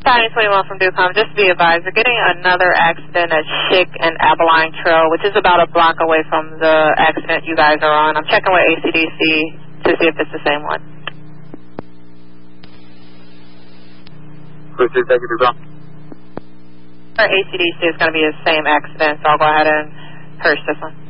921 from Ducom. Just to be advised, we're getting another accident at Schick and Abilene Trail, which is about a block away from the accident you guys are on. I'm checking with ACDC to see if it's the same one. Please take it to Ducom. For ACDC, it's going to be the same accident, so I'll go ahead and purge this one.